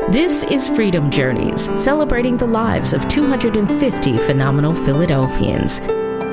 This is Freedom Journeys, celebrating the lives of 250 phenomenal Philadelphians.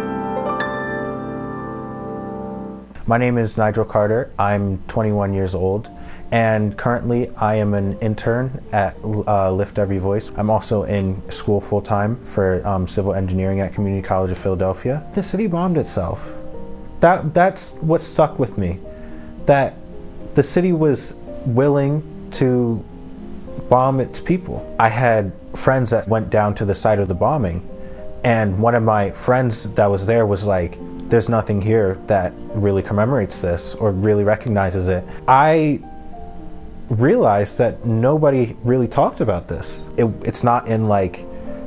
My name is Nigel Carter. I'm 21 years old, and currently I am an intern at Lift Every Voice. I'm also in school full-time for civil engineering at Community College of Philadelphia. The city bombed itself. That's what stuck with me, that the city was willing to bomb its people. I had friends that went down to the site of the bombing, and one of my friends that was there was like, there's nothing here that really commemorates this or really recognizes it. I realized that nobody really talked about this. It's not in like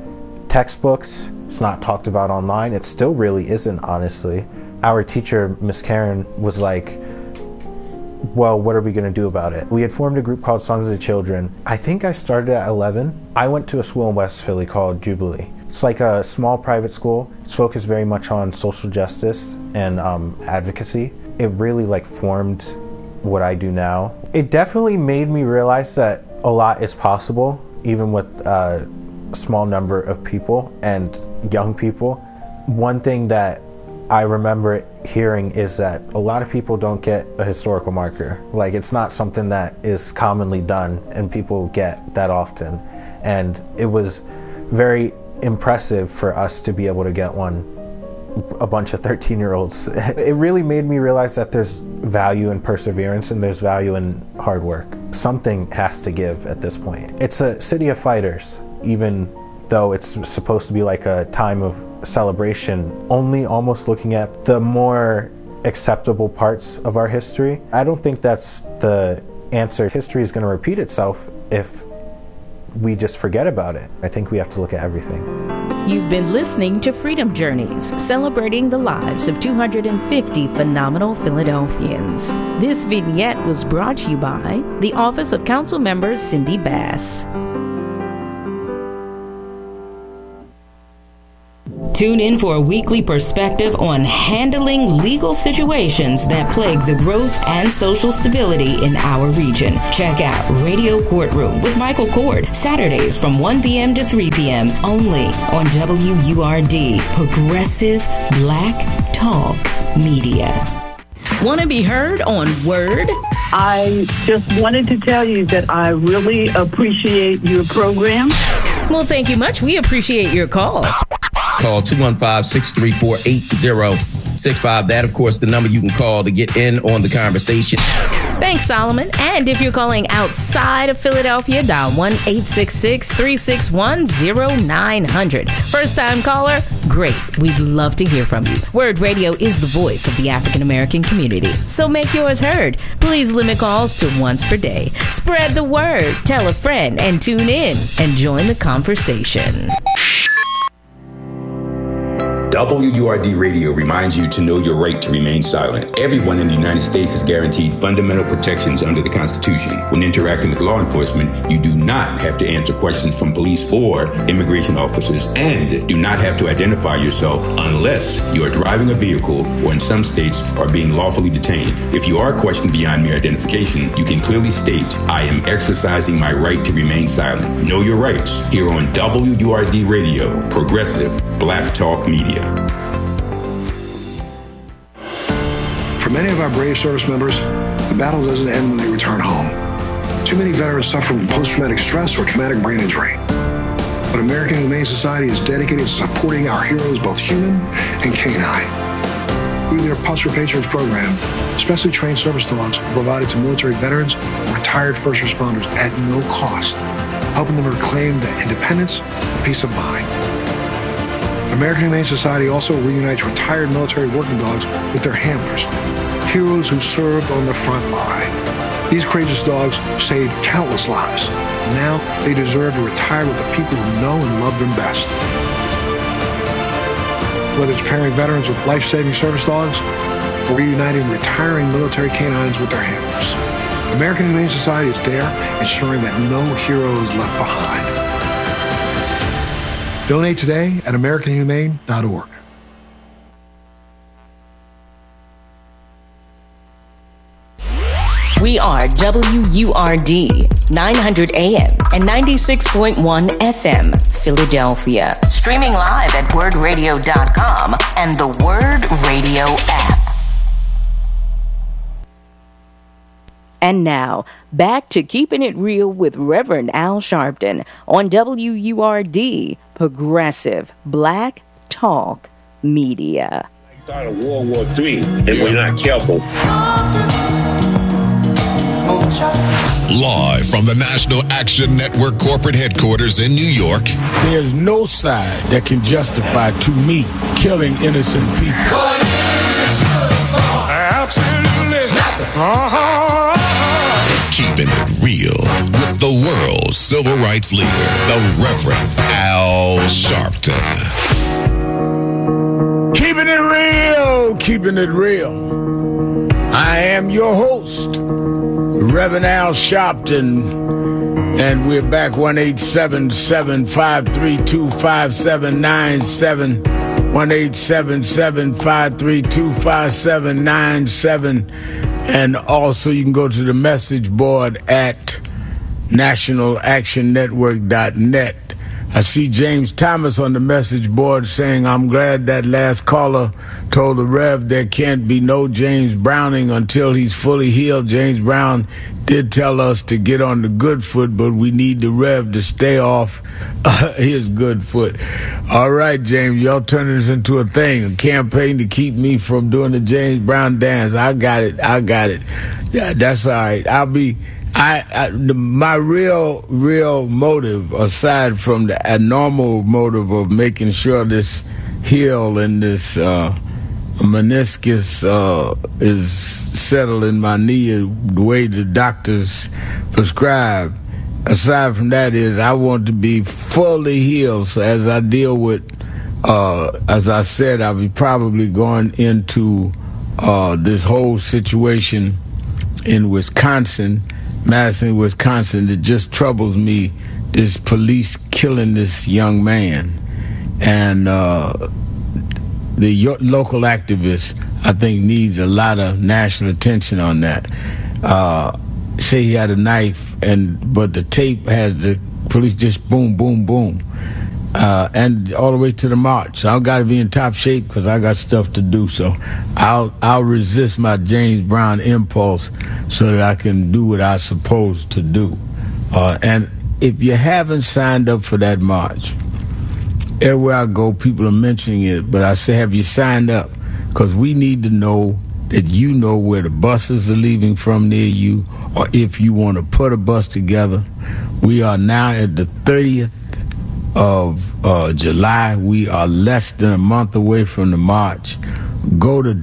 textbooks, it's not talked about online, it still really isn't, honestly. Our teacher, Miss Karen, was like, well, what are we gonna do about it? We had formed a group called Songs of the Children. I think I started at 11. I went to a school in West Philly called Jubilee. It's like a small private school. It's focused very much on social justice and advocacy. It really like formed what I do now. It definitely made me realize that a lot is possible, even with a small number of people and young people. One thing that I remember hearing is that a lot of people don't get a historical marker. Like, it's not something that is commonly done and people get that often. And it was very impressive for us to be able to get one, a bunch of 13-year-olds. It really made me realize that there's value in perseverance and there's value in hard work. Something has to give at this point. It's a city of fighters, even though it's supposed to be like a time of celebration, only almost looking at the more acceptable parts of our history. I don't think that's the answer. History is going to repeat itself if we just forget about it. I think we have to look at everything. You've been listening to Freedom Journeys, celebrating the lives of 250 phenomenal Philadelphians. This vignette was brought to you by the Office of Councilmember Cindy Bass. Tune in for a weekly perspective on handling legal situations that plague the growth and social stability in our region. Check out Radio Courtroom with Michael Cord, Saturdays from 1 p.m. to 3 p.m. only on WURD, Progressive Black Talk Media. Want to be heard on Word? I just wanted to tell you that I really appreciate your program. Well, thank you much. We appreciate your call. Call 215-634-8065. That, of course, the number you can call to get in on the conversation. Thanks, Solomon. And if you're calling outside of Philadelphia, dial 1-866-361-0900. First-time caller? Great. We'd love to hear from you. Word Radio is the voice of the African American community, so make yours heard. Please limit calls to once per day. Spread the word, tell a friend, and tune in and join the conversation. WURD Radio reminds you to know your right to remain silent. Everyone in the United States is guaranteed fundamental protections under the Constitution. When interacting with law enforcement, you do not have to answer questions from police or immigration officers, and do not have to identify yourself unless you are driving a vehicle or in some states are being lawfully detained. If you are questioned beyond mere identification, you can clearly state, I am exercising my right to remain silent. Know your rights here on WURD Radio, Progressive Black Talk Media. For many of our brave service members, the battle doesn't end when they return home. Too many veterans suffer from post-traumatic stress or traumatic brain injury. But American Humane Society is dedicated to supporting our heroes, both human and canine. Through their Pups for Patriots program, specially trained service dogs are provided to military veterans and retired first responders at no cost, helping them reclaim their independence and peace of mind. American Humane Society also reunites retired military working dogs with their handlers, heroes who served on the front line. These courageous dogs saved countless lives. Now they deserve to retire with the people who know and love them best. Whether it's pairing veterans with life-saving service dogs or reuniting retiring military canines with their handlers, American Humane Society is there ensuring that no hero is left behind. Donate today at AmericanHumane.org. We are WURD, 900 AM and 96.1 FM, Philadelphia. Streaming live at wordradio.com and the Word Radio app. And now, back to Keeping It Real with Reverend Al Sharpton on WURD, Progressive Black Talk Media. Start of World War III if we're not careful. Live from the National Action Network corporate headquarters in New York. There's no side that can justify, to me, killing innocent people. Absolutely nothing. Keeping it real with the world's civil rights leader, the Reverend Al Sharpton. Keeping it real, keeping it real. I am your host, Reverend Al Sharpton, and we're back 1-877-532-5797, 1-877-532-5797, and also you can go to the message board at nationalactionnetwork.net. I see James Thomas on the message board saying, I'm glad that last caller told the Rev there can't be no James Browning until he's fully healed. James Brown did tell us to get on the good foot, but we need the Rev to stay off his good foot. All right, James, y'all turning this into a thing, a campaign to keep me from doing the James Brown dance. I got it. Yeah, that's all right. My real motive, aside from the normal motive of making sure this heel and this meniscus is settled in my knee the way the doctors prescribe, aside from that is I want to be fully healed. So as I deal with, as I said, I'll be probably going into this whole situation in Wisconsin, Madison, Wisconsin, that just troubles me, this police killing this young man. And the local activist, I think, needs a lot of national attention on that. Say he had a knife, but the tape has the police just boom, boom, boom. And all the way to the march. So I've got to be in top shape because I got stuff to do. So I'll resist my James Brown impulse so that I can do what I'm supposed to do. And if you haven't signed up for that march, everywhere I go, people are mentioning it, but I say, have you signed up? Because we need to know that you know where the buses are leaving from near you, or if you want to put a bus together. We are now at the 30th of July. We are less than a month away from the march. Go to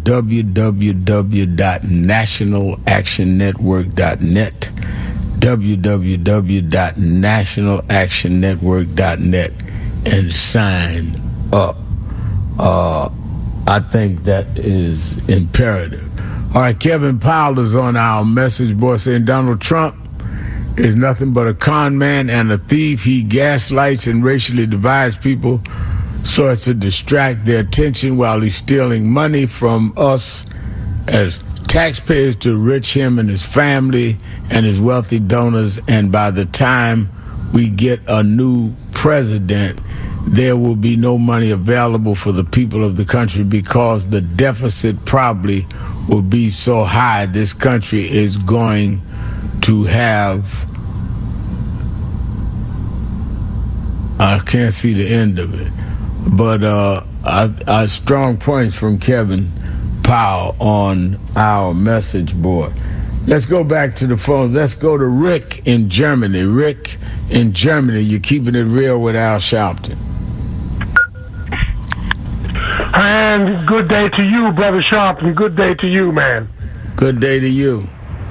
www.nationalactionnetwork.net, www.nationalactionnetwork.net, and sign up. I think that is imperative. All right, Kevin Powell is on our message board saying Donald Trump is nothing but a con man and a thief. He gaslights and racially divides people so as to distract their attention while he's stealing money from us as taxpayers to enrich him and his family and his wealthy donors. And by the time we get a new president, there will be no money available for the people of the country because the deficit probably will be so high this country is going to have, I can't see the end of it, but strong points from Kevin Powell on our message board. Let's go back to the phone. Let's go to Rick in Germany. Rick in Germany, you're keeping it real with Al Sharpton. And good day to you, Brother Sharpton. Good day to you, man. Good day to you.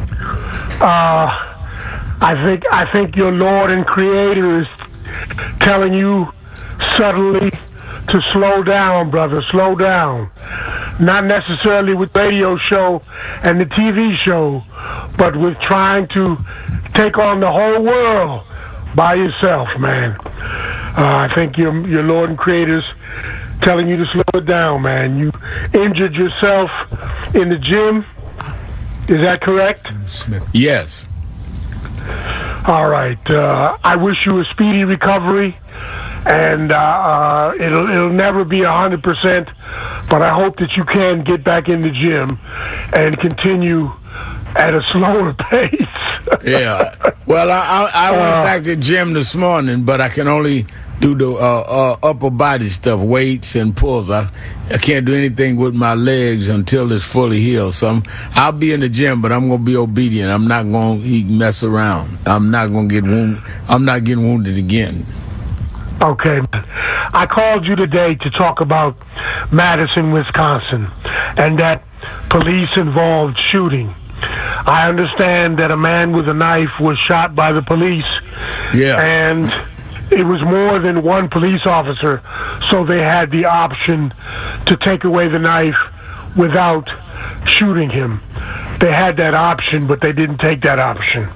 I think your Lord and Creator is telling you subtly to slow down, brother. Slow down. Not necessarily with the radio show and the TV show, but with trying to take on the whole world by yourself, man. I think your Lord and Creator's telling you to slow it down, man. You injured yourself in the gym. Is that correct? Yes. All right. I wish you a speedy recovery, and it'll never be 100%, but I hope that you can get back in the gym and continue at a slower pace. Yeah. Well, I went back to the gym this morning, but I can only do the upper body stuff, weights and pulls. I can't do anything with my legs until it's fully healed. So I'll be in the gym, but I'm going to be obedient. I'm not going to mess around. I'm not going to get wounded. I'm not getting wounded again. Okay. I called you today to talk about Madison, Wisconsin, and that police-involved shooting. I understand that a man with a knife was shot by the police. Yeah. And it was more than one police officer, so they had the option to take away the knife without shooting him. They had that option, but they didn't take that option.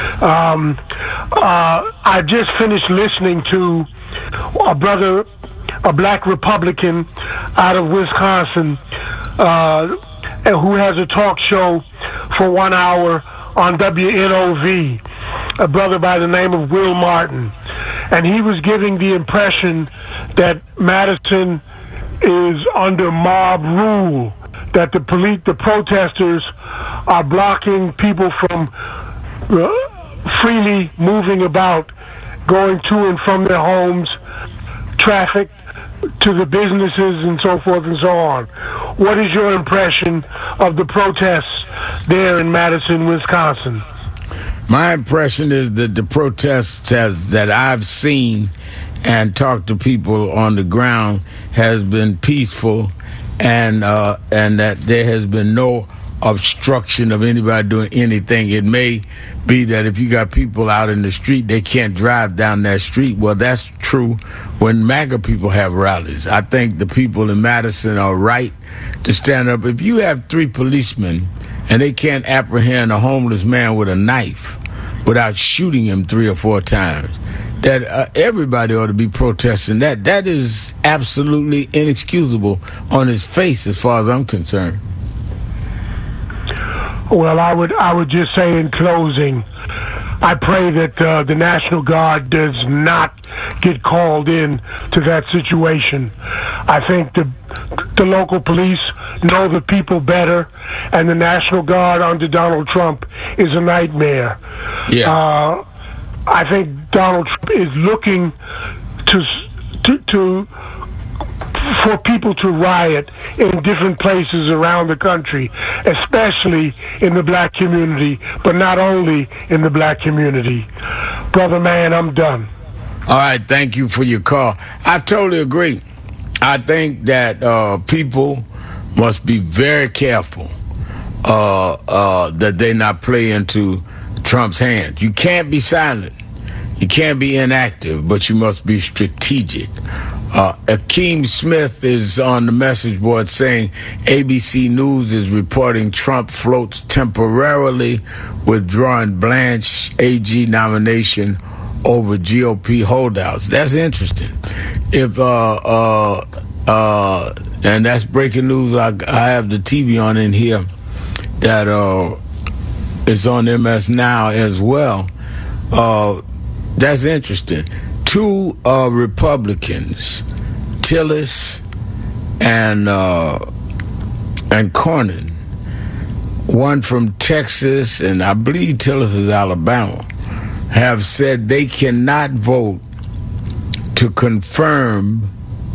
I just finished listening to a black Republican out of Wisconsin, who has a talk show for 1 hour on WNOV, a brother by the name of Will Martin. And he was giving the impression that Madison is under mob rule, that the protesters are blocking people from freely moving about, going to and from their homes, traffic to the businesses and so forth and so on. What is your impression of the protests there in Madison, Wisconsin? My impression is that the protests that I've seen and talked to people on the ground has been peaceful, and that there has been no obstruction of anybody doing anything. It may be that if you got people out in the street, they can't drive down that street. Well, that's true when MAGA people have rallies. I think the people in Madison are right to stand up. If you have 3 policemen and they can't apprehend a homeless man with a knife without shooting him 3 or 4 times, that everybody ought to be protesting. That is absolutely inexcusable on its face as far as I'm concerned. Well, I would just say in closing, I pray that the National Guard does not get called in to that situation. I think the local police know the people better, and the National Guard under Donald Trump is a nightmare. Yeah. I think Donald Trump is looking for people to riot in different places around the country, especially in the black community, but not only in the black community. Brother man, I'm done. All right, thank you for your call. I totally agree. I think that people must be very careful that they not play into Trump's hands. You can't be silent. You can't be inactive, but you must be strategic. Akeem Smith is on the message board saying ABC News is reporting Trump floats temporarily withdrawing Blanche AG nomination over GOP holdouts. That's interesting. If and that's breaking news. I have the TV on in here that is on MS Now as well. That's interesting. 2 Republicans, Tillis and Cornyn, one from Texas and I believe Tillis is Alabama, have said they cannot vote to confirm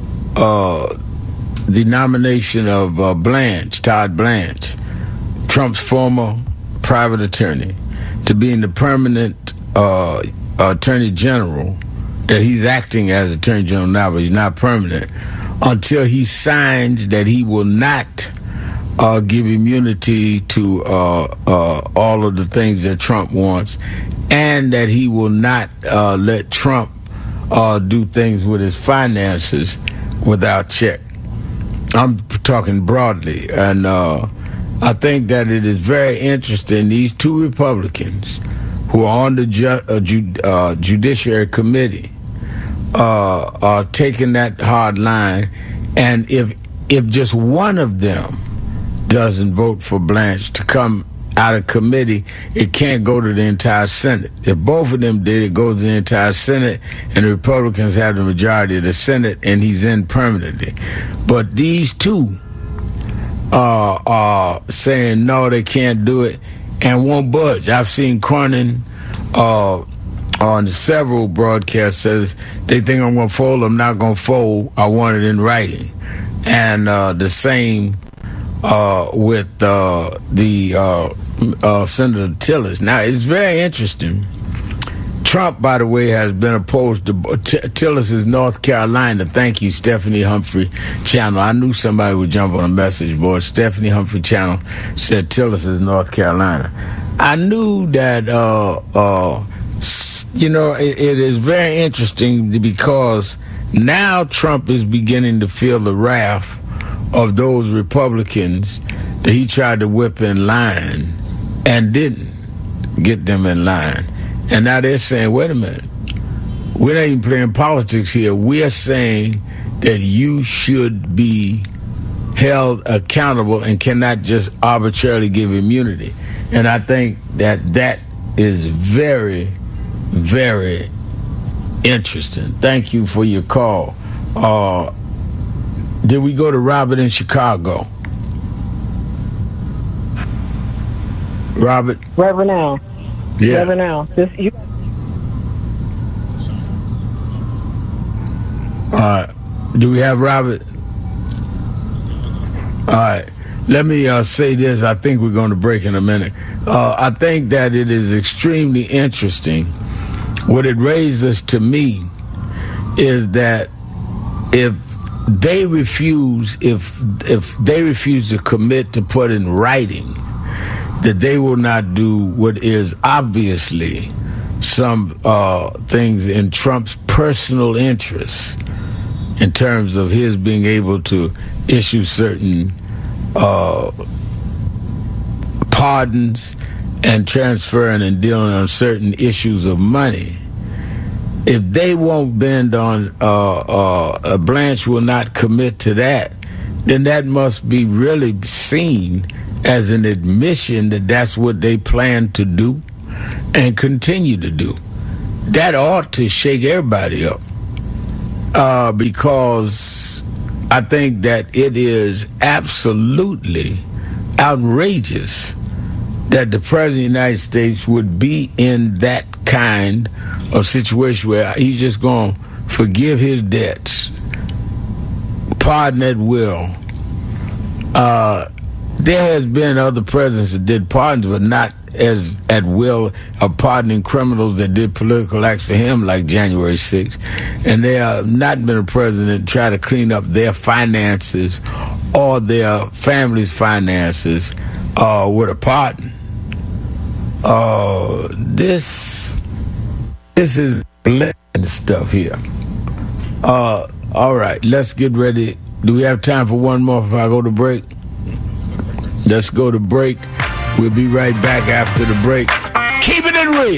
the nomination of Todd Blanche, Trump's former private attorney, to be in the permanent attorney general. That he's acting as attorney general now, but he's not permanent, until he signs that he will not give immunity to all of the things that Trump wants, and that he will not let Trump do things with his finances without check. I'm talking broadly, and I think that it is very interesting. These 2 Republicans who are on the Judiciary Committee are taking that hard line, and if just one of them doesn't vote for Blanche to come out of committee, it can't go to the entire Senate. If both of them did, it goes to the entire Senate, and the Republicans have the majority of the Senate, and he's in permanently. But these two are saying no, they can't do it, and won't budge. I've seen Cornyn on several broadcasts says they think I'm going to fold. I'm not going to fold. I want it in writing. And the same with Senator Tillis. Now, it's very interesting. Trump, by the way, has been opposed to Tillis' North Carolina. Thank you, Stephanie Humphrey Channel. I knew somebody would jump on a message board. Stephanie Humphrey Channel said Tillis' North Carolina. I knew that, it is very interesting because now Trump is beginning to feel the wrath of those Republicans that he tried to whip in line and didn't get them in line. And now they're saying, wait a minute, we're not even playing politics here. We're saying that you should be held accountable and cannot just arbitrarily give immunity. And I think that is very, very interesting. Thank you for your call. Did we go to Robert in Chicago? Robert? Reverend Al. Yeah. Reverend Al. Do we have Robert? All right. Let me say this. I think we're going to break in a minute. I think that it is extremely interesting. What it raises to me is that if they refuse to commit to put in writing that they will not do what is obviously some things in Trump's personal interest in terms of his being able to issue certain pardons and transferring and dealing on certain issues of money. If they won't bend on, Blanche will not commit to that, then that must be really seen as an admission that that's what they plan to do and continue to do. That ought to shake everybody up, because I think that it is absolutely outrageous that the President of the United States would be in that kind of situation where he's just going to forgive his debts, pardon at will. There has been other presidents that did pardons, but not as at will of pardoning criminals that did political acts for him, like January 6th. And there have not been a president try to clean up their finances or their family's finances with a pardon. This is blatant stuff here. All right, let's get ready. Do we have time for one more before I go to break? Let's go to break. We'll be right back after the break. Keep it in real.